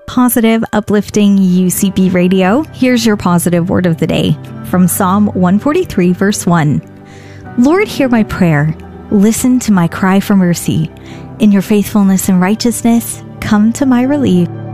Positive, uplifting UCB Radio. Here's your positive word of the day from Psalm 143, verse 1. Lord, hear my prayer. Listen to my cry for mercy. In your faithfulness and righteousness, come to my relief.